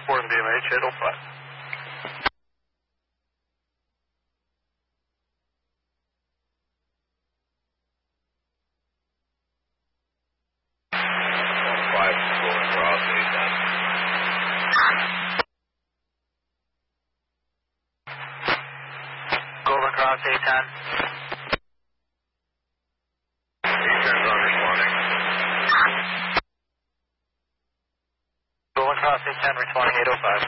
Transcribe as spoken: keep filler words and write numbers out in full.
report in D M H, eight oh five. five, Golden Cross, eight ten. Golden Cross, eight ten. eight ten's on responding. Golden Cross, eight ten, responding eight oh five.